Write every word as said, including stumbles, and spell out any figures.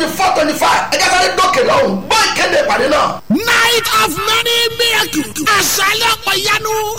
twenty four twenty five ẹ̀jẹ̀ sáré dókè lọ́hùn gbọ́ ìkéde ìpàdé náà. Night of many miracles. Àṣálẹ̀